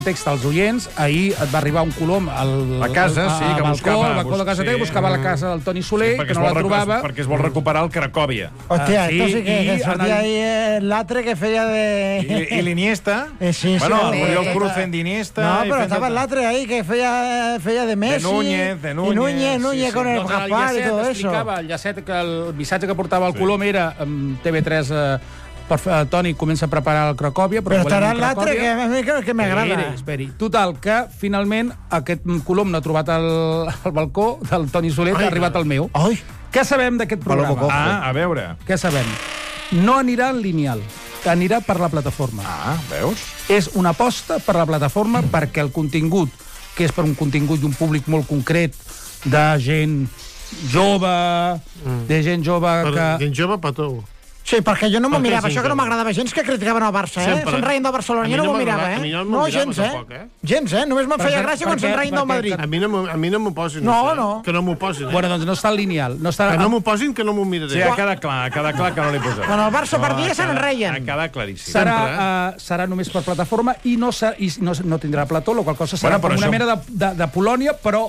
text als oients, ahir et va arribar un colom a casa, sí, que buscava... al balcó de casa teva, buscava la casa del Toni Soler, que no la trobava. Perquè es vol recuperar el Cracòvia. Hòstia, esto sí que sortia ahí l'altre que feia de... I l'Iniesta? Sí, bueno, el Oriol Cruz fent d'Iniesta... No, però estava l'altre ahí que feia de Messi... De Núñez. I Núñez con el Gaspar i tot eso. El Llacet, que el missatge que portava el colom era TV3... Toni comença a preparar el Cracòvia, però estarà l'altre que m'agrada. Esperi. Total, que finalment aquest colom no ha trobat el balcó del Toni Soler, ha arribat al meu. Què sabem d'aquest programa? A veure. Què sabem? No anirà en lineal, anirà per la plataforma. Veus? És una aposta per la plataforma perquè el contingut, que és per un contingut d'un públic molt concret, de gent jove, Gent jove, petó. Sí, perquè jo no m'ho mirava. Això que no m'agradava gens que criticaven el Barça, Se'n reien del Barcelona. Jo no m'ho mirava, No, gens, Gens, Només me'n feia gràcia quan se'n reien del Madrid. A mi no m'ho posin. No. Que no m'ho posin. Bueno, doncs no està lineal. Que no m'ho posin, que no m'ho miraré. Sí, ha quedat clar que no l'he posat. Quan el Barça perdia, se'n reien. Ha quedat claríssim. Serà només per plataforma i no tindrà plató, la qual cosa serà com una mena de Polònia, però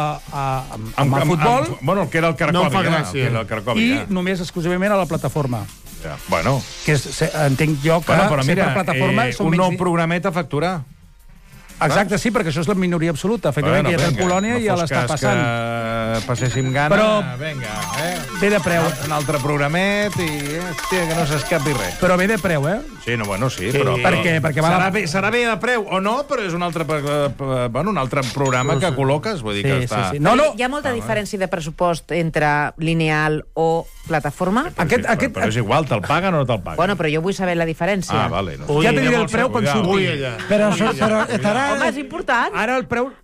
amb el futbol. Bueno, el que era el Cracòvia. No em fa gràcia. I només exclusivament a la plataforma. Bueno. Que entenc jo que ser per plataforma... Un nou programet a facturar. Exacte, sí, perquè això és la minoria absoluta. Efectivament, que ja té Polònia i ja l'està passant. Que passéssim gana, però vinga. Ve de preu. Un altre programet i... Hòstia, que no s'escapi res. Però ve de preu, Sí, no, bueno, sí, però... Perquè serà bé de preu o no, però és un altre programa que col·loques, vull dir que està... Hi ha molta diferència de pressupost entre lineal o plataforma? Però és igual, te'l paguen o no te'l paguen? Bueno, però jo vull saber la diferència. Vale. Ja te diré el preu quan surti. Però estarà... Home, és important. Ara el preu...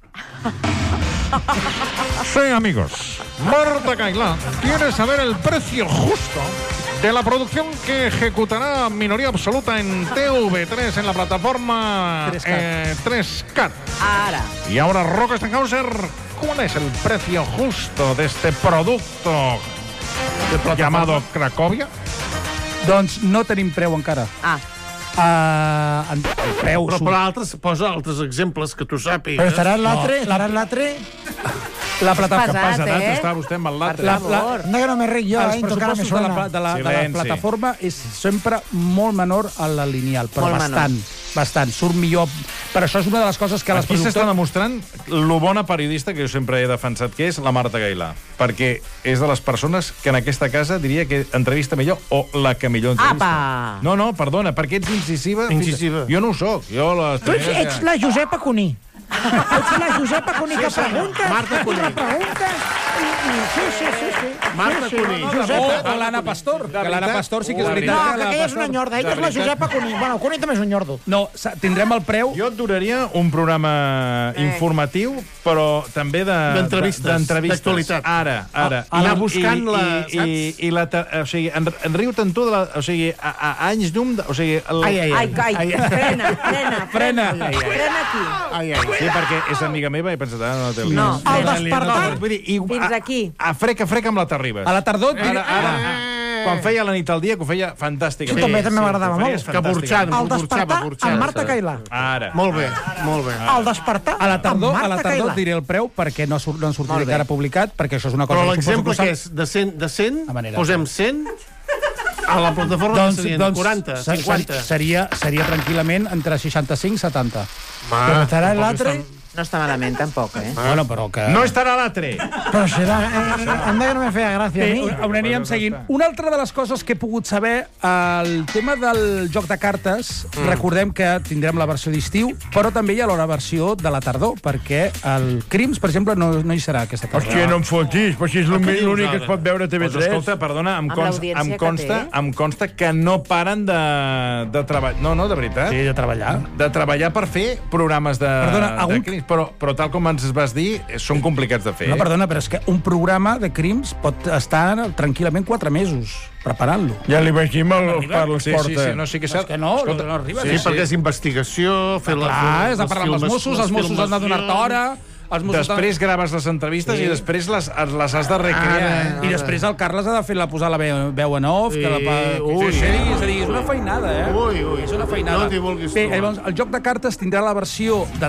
Sí, amigos. Marta Cailà quiere saber el precio justo de la producción que ejecutará Minoría Absoluta en TV3 en la plataforma 3Cat. Ahora. Y ahora, Rocco Stenhauser, ¿cuál es el precio justo de este producto llamado Cracòvia? Doncs no tenim preu encara. Però posa altres exemples que tu sàpigues. Però estarà l'altre... La plataforma... Està vostè amb l'altre. No, que no me ric jo, els pressupostos de la plataforma és sempre molt menor a la lineal, però bastant. Surt millor. Per això és una de les coses que les productores... Aquí s'està demostrant lo bona periodista que jo sempre he defensat que és la Marta Cailà, perquè és de les persones que en aquesta casa diria que entrevista millor o la que millor entrevista. No, perdona, perquè ets incisiva. Jo no ho soc. Tu ets la Josepa Cuní. Ets la Josepa Cuní que pregunta. Marta Cuní. Sí. Marta Cuní. O l'Anna Pastor. Que l'Anna Pastor sí que és veritat. No, que aquella és una nyorda. Ella és la Josepa Cuní. Bueno, Cuní també és un nyordo. No, tindrem el preu... Jo et donaria un programa informatiu, però també d'entrevistes. D'actualitat. Ara. Anar buscant la... O sigui, en riu-te'n tu de la... O sigui, a anys llum... O sigui... Ai, frena aquí. Sí, perquè és amiga meva i he pensat, no té No. El despertar... Fins aquí. A frec amb la Terribas. A la tardor... Quan feia la nit al dia, que ho feia fantàsticament. Sí, també m'agradava molt. Que burxava. El despertar amb Marta Cailà. Ara. Molt bé. El despertar a la tardor Cailà. diré el preu, perquè no han sortit encara publicat, perquè això és una cosa... Però l'exemple que és de 100, posem 100... A la plataforma serien 40, 50. Seria tranquil·lament entre 65 i 70. Però estarà l'altre... No està malament, tampoc, Bueno, però que... No estarà l'altre! Però serà... Anda que no me feia gràcia a mi. On aniríem seguint. Una altra de les coses que he pogut saber, el tema del joc de cartes, recordem que tindrem la versió d'estiu, però també hi ha la versió de la tardor, perquè el Crims, per exemple, no hi serà aquesta tarda. Hòstia, no em fotis, però si és l'únic que es pot veure a TV3. Pues escolta, perdona, em consta que no paren de treballar. No, de veritat. Sí, de treballar. De treballar per fer programes de Crims. Però tal com ens vas dir, són complicats de fer. No, perdona, però és que un programa de crims pot estar tranquil·lament 4 mesos preparant-lo. Ja li vaig dir per l'esport. Sí que és cert. Que no arriba. Sí, perquè és investigació, fer les Clar, és de parlar amb els Mossos han de donar-te hora, Després graves les entrevistes i després les has de recrear. I després el Carles ha de posar la veu en off. És a dir, és una feinada, eh? És una feinada. Bé, llavors, el joc de cartes tindrà la versió de